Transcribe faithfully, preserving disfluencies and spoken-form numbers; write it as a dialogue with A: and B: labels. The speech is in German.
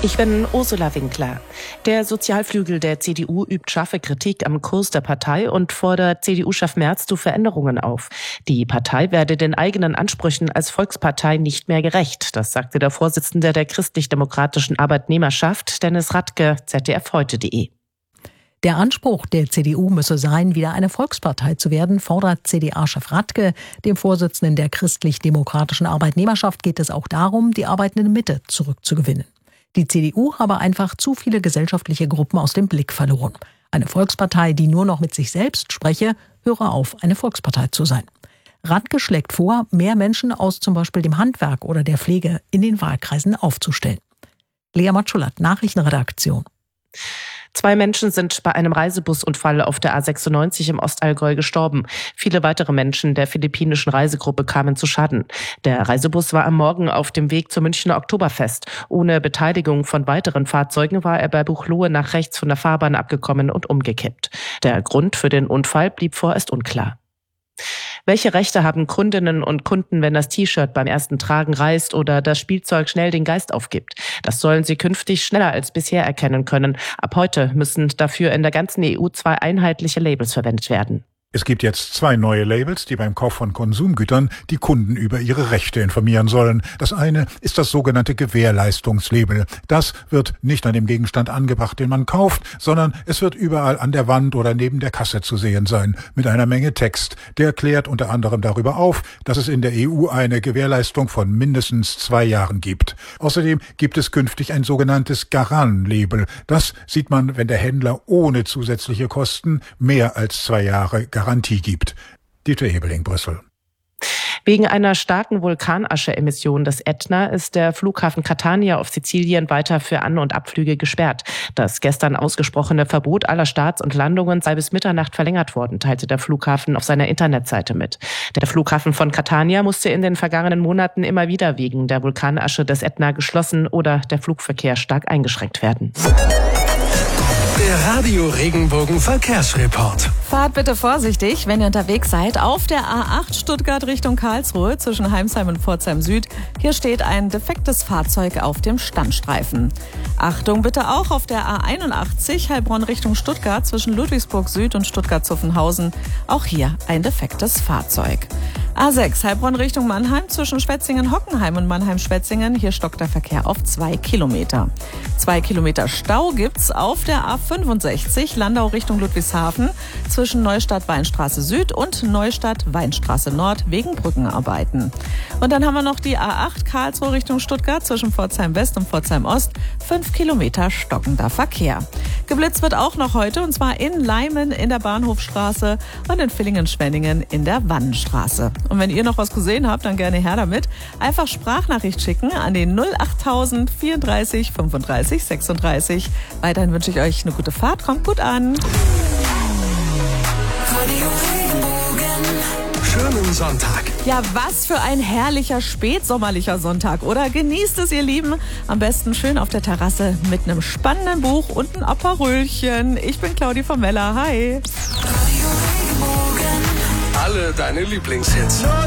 A: Ich bin Ursula Winkler. Der Sozialflügel der C D U übt scharfe Kritik am Kurs der Partei und fordert C D U-Chef Merz zu Veränderungen auf. Die Partei werde den eigenen Ansprüchen als Volkspartei nicht mehr gerecht. Das sagte der Vorsitzende der christlich-demokratischen Arbeitnehmerschaft, Dennis Radke, Z D F heute punkt de.
B: Der Anspruch der C D U müsse sein, wieder eine Volkspartei zu werden, fordert C D A-Chef Radke. Dem Vorsitzenden der christlich-demokratischen Arbeitnehmerschaft geht es auch darum, die arbeitende Mitte zurückzugewinnen. Die C D U habe einfach zu viele gesellschaftliche Gruppen aus dem Blick verloren. Eine Volkspartei, die nur noch mit sich selbst spreche, höre auf, eine Volkspartei zu sein. Radke schlägt vor, mehr Menschen aus zum Beispiel dem Handwerk oder der Pflege in den Wahlkreisen aufzustellen. Lea Matschulat, Nachrichtenredaktion.
A: Zwei Menschen sind bei einem Reisebusunfall auf der A sechsundneunzig im Ostallgäu gestorben. Viele weitere Menschen der philippinischen Reisegruppe kamen zu Schaden. Der Reisebus war am Morgen auf dem Weg zum Münchner Oktoberfest. Ohne Beteiligung von weiteren Fahrzeugen war er bei Buchloe nach rechts von der Fahrbahn abgekommen und umgekippt. Der Grund für den Unfall blieb vorerst unklar. Welche Rechte haben Kundinnen und Kunden, wenn das T-Shirt beim ersten Tragen reißt oder das Spielzeug schnell den Geist aufgibt? Das sollen sie künftig schneller als bisher erkennen können. Ab heute müssen dafür in der ganzen E U zwei einheitliche Labels verwendet werden.
C: Es gibt jetzt zwei neue Labels, die beim Kauf von Konsumgütern die Kunden über ihre Rechte informieren sollen. Das eine ist das sogenannte Gewährleistungslabel. Das wird nicht an dem Gegenstand angebracht, den man kauft, sondern es wird überall an der Wand oder neben der Kasse zu sehen sein, mit einer Menge Text. Der klärt unter anderem darüber auf, dass es in der E U eine Gewährleistung von mindestens zwei Jahren gibt. Außerdem gibt es künftig ein sogenanntes Garant-Label. Das sieht man, wenn der Händler ohne zusätzliche Kosten mehr als zwei Jahre Garantie gibt. Dieter Ebeling, Brüssel.
A: Wegen einer starken Vulkanasche-Emission des Ätna ist der Flughafen Catania auf Sizilien weiter für An- und Abflüge gesperrt. Das gestern ausgesprochene Verbot aller Starts und Landungen sei bis Mitternacht verlängert worden, teilte der Flughafen auf seiner Internetseite mit. Der Flughafen von Catania musste in den vergangenen Monaten immer wieder wegen der Vulkanasche des Ätna geschlossen oder der Flugverkehr stark eingeschränkt werden.
D: Der Radio Regenbogen Verkehrsreport.
E: Fahrt bitte vorsichtig, wenn ihr unterwegs seid. Auf der A acht Stuttgart Richtung Karlsruhe zwischen Heimsheim und Pforzheim Süd. Hier steht ein defektes Fahrzeug auf dem Standstreifen. Achtung bitte auch auf der A einundachtzig Heilbronn Richtung Stuttgart zwischen Ludwigsburg Süd und Stuttgart-Zuffenhausen. Auch hier ein defektes Fahrzeug. A sechs Heilbronn Richtung Mannheim zwischen Schwetzingen-Hockenheim und Mannheim-Schwetzingen. Hier stockt der Verkehr auf zwei Kilometer. Zwei Kilometer Stau gibt's auf der A fünfundsechzig Landau Richtung Ludwigshafen zwischen Neustadt-Weinstraße Süd und Neustadt-Weinstraße Nord wegen Brückenarbeiten. Und dann haben wir noch die A acht Karlsruhe Richtung Stuttgart zwischen Pforzheim West und Pforzheim Ost. Fünf Kilometer stockender Verkehr. Geblitzt wird auch noch heute und zwar in Leimen in der Bahnhofstraße und in Villingen-Schwenningen in der Wannenstraße. Und wenn ihr noch was gesehen habt, dann gerne her damit. Einfach Sprachnachricht schicken an den null achttausend vierunddreißig fünfunddreißig sechsunddreißig. Weiterhin wünsche ich euch eine gute Fahrt. Kommt gut an.
D: Schönen Sonntag.
E: Ja, was für ein herrlicher spätsommerlicher Sonntag, oder? Genießt es, ihr Lieben. Am besten schön auf der Terrasse mit einem spannenden Buch und ein Aperölchen. Ich bin Claudi von Mella. Hi.
D: Alle deine Lieblingshits.